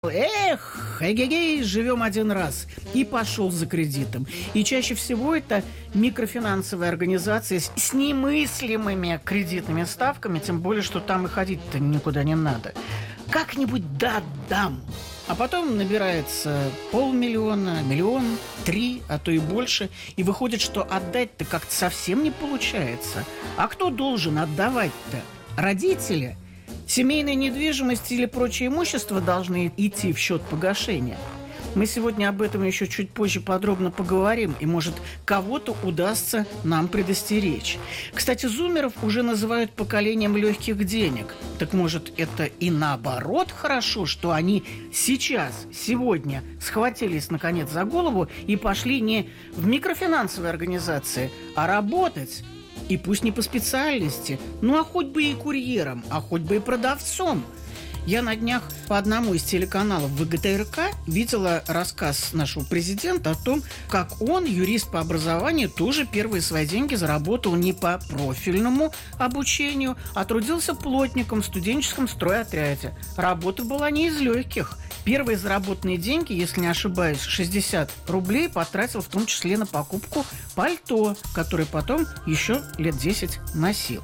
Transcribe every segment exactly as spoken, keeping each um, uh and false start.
Эх, эгегей, живем один раз. И пошел за кредитом. И чаще всего это микрофинансовые организации с, с немыслимыми кредитными ставками, тем более, что там и ходить-то никуда не надо. Как-нибудь да дам. А потом набирается полмиллиона, миллион, три, а то и больше. И выходит, что отдать-то как-то совсем не получается. А кто должен отдавать-то? Родители? Семейная недвижимость или прочее имущество должны идти в счет погашения. Мы сегодня об этом еще чуть позже подробно поговорим, и, может, кого-то удастся нам предостеречь. Кстати, зумеров уже называют поколением легких денег. Так, может, это и наоборот хорошо, что они сейчас, сегодня схватились, наконец, за голову и пошли не в микрофинансовые организации, а работать. И пусть не по специальности, ну а хоть бы и курьером, а хоть бы и продавцом. Я на днях по одному из телеканалов ВГТРК видела рассказ нашего президента о том, как он, юрист по образованию, тоже первые свои деньги заработал не по профильному обучению, а трудился плотником в студенческом стройотряде. Работа была не из легких. Первые заработанные деньги, если не ошибаюсь, шестьдесят рублей потратил в том числе на покупку пальто, которое потом еще лет десять носил.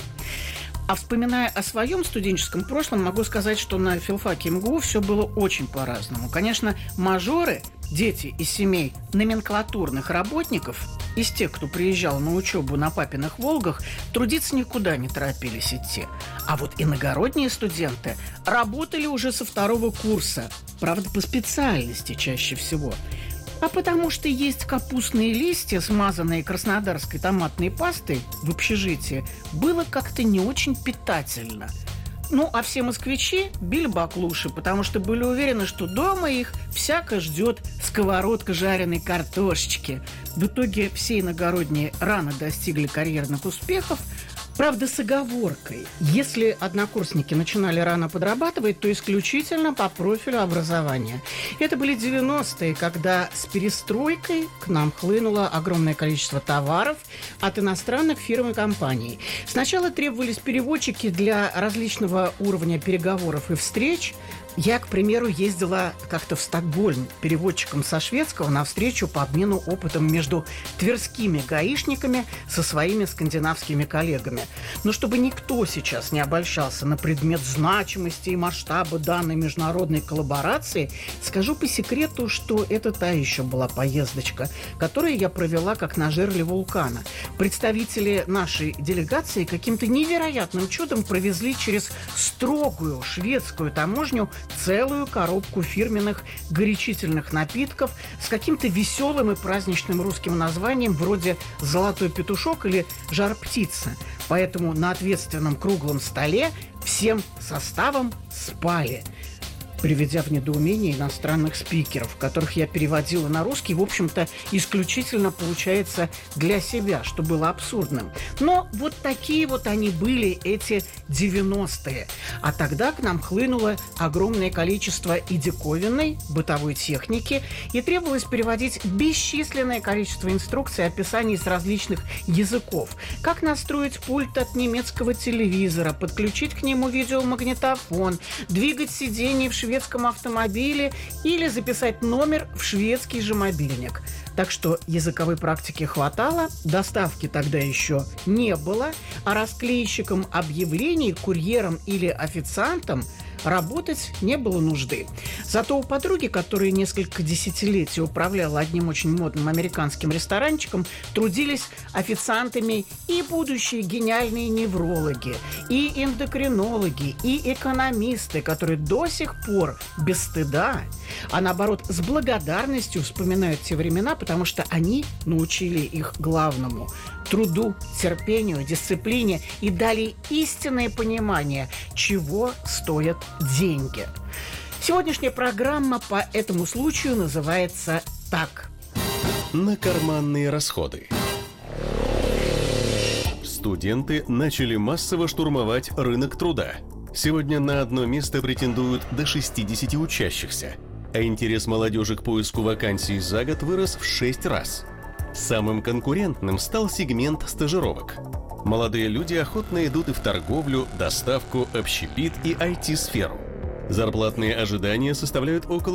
А вспоминая о своем студенческом прошлом, могу сказать, что на филфаке МГУ все было очень по-разному. Конечно, мажоры, дети из семей номенклатурных работников, из тех, кто приезжал на учебу на папиных «Волгах», трудиться никуда не торопились идти. А вот иногородние студенты работали уже со второго курса, правда, по специальности чаще всего. А потому что есть капустные листья, смазанные краснодарской томатной пастой в общежитии, было как-то не очень питательно. Ну, а все москвичи били баклуши, потому что были уверены, что дома их всяко ждет сковородка жареной картошечки. В итоге все иногородние рано достигли карьерных успехов, правда, с оговоркой. Если однокурсники начинали рано подрабатывать, то исключительно по профилю образования. Это были девяностые, когда с перестройкой к нам хлынуло огромное количество товаров от иностранных фирм и компаний. Сначала требовались переводчики для различного уровня переговоров и встреч. Я, к примеру, ездила как-то в Стокгольм переводчиком со шведского на встречу по обмену опытом между тверскими гаишниками со своими скандинавскими коллегами. Но чтобы никто сейчас не обольщался на предмет значимости и масштаба данной международной коллаборации, скажу по секрету, что это та еще была поездочка, которую я провела как на жерле вулкана. Представители нашей делегации каким-то невероятным чудом провезли через строгую шведскую таможню целую коробку фирменных горячительных напитков с каким-то веселым и праздничным русским названием вроде «Золотой петушок» или «Жар-птица». Поэтому на ответственном круглом столе всем составом спали, приведя в недоумение иностранных спикеров, которых я переводила на русский, в общем-то, исключительно, получается, для себя, что было абсурдным. Но вот такие вот они были, эти девяностые. А тогда к нам хлынуло огромное количество и диковинной бытовой техники, и требовалось переводить бесчисленное количество инструкций и описаний с различных языков. Как настроить пульт от немецкого телевизора, подключить к нему видеомагнитофон, двигать сиденье в шведском шведском автомобиле или записать номер в шведский же мобильник. Так что языковой практики хватало, доставки тогда еще не было, а расклейщикам объявлений, курьерам или официантам работать не было нужды. Зато у подруги, которая несколько десятилетий управляла одним очень модным американским ресторанчиком, трудились официантами и будущие гениальные неврологи, и эндокринологи, и экономисты, которые до сих пор без стыда, а наоборот с благодарностью вспоминают те времена, потому что они научили их главному – труду, терпению, дисциплине и дали истинное понимание, чего стоят деньги. Сегодняшняя программа по этому случаю называется так. На карманные расходы. Студенты начали массово штурмовать рынок труда. Сегодня на одно место претендуют до шестидесяти учащихся, а интерес молодежи к поиску вакансий за год вырос в шесть раз. Самым конкурентным стал сегмент стажировок. Молодые люди охотно идут и в торговлю, доставку, общепит и ай ти-сферу. Зарплатные ожидания составляют около